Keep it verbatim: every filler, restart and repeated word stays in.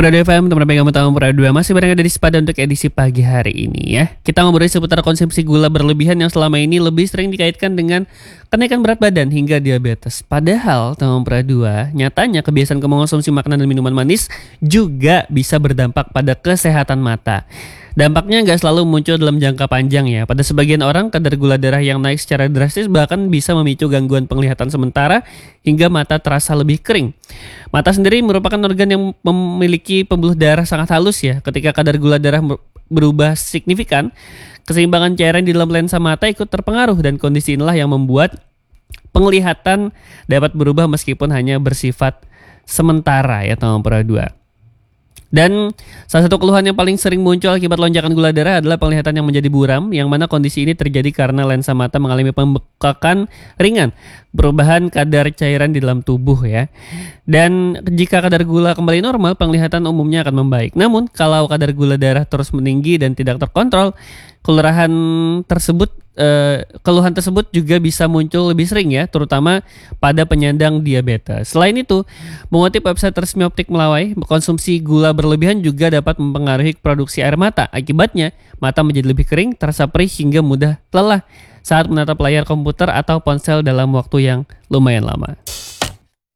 Prado F M, teman pegang utama Prado dua masih bareng ada di Sepada untuk edisi pagi hari ini ya. Kita ngobrolin seputar konsumsi gula berlebihan yang selama ini lebih sering dikaitkan dengan kenaikan berat badan hingga diabetes. Padahal teman Prado dua, nyatanya kebiasaan mengonsumsi makanan dan minuman manis juga bisa berdampak pada kesehatan mata. Dampaknya nggak selalu muncul dalam jangka panjang ya. Pada sebagian orang, kadar gula darah yang naik secara drastis bahkan bisa memicu gangguan penglihatan sementara hingga mata terasa lebih kering. Mata sendiri merupakan organ yang memiliki pembuluh darah sangat halus ya. Ketika kadar gula darah berubah signifikan, keseimbangan cairan di dalam lensa mata ikut terpengaruh dan kondisi inilah yang membuat penglihatan dapat berubah meskipun hanya bersifat sementara ya teman Prado dua. Dan salah satu keluhan yang paling sering muncul akibat lonjakan gula darah adalah penglihatan yang menjadi buram, yang mana kondisi ini terjadi karena lensa mata mengalami pembekakan ringan, perubahan kadar cairan di dalam tubuh ya. Dan jika kadar gula kembali normal, penglihatan umumnya akan membaik. Namun kalau kadar gula darah terus meninggi dan tidak terkontrol, kelurahan tersebut eh, keluhan tersebut juga bisa muncul lebih sering ya, terutama pada penyandang diabetes. Selain itu, mengutip website resmi Optik Melawai, konsumsi gula berlebihan juga dapat mempengaruhi produksi air mata. Akibatnya, mata menjadi lebih kering, terasa perih hingga mudah lelah saat menatap layar komputer atau ponsel dalam waktu yang lumayan lama.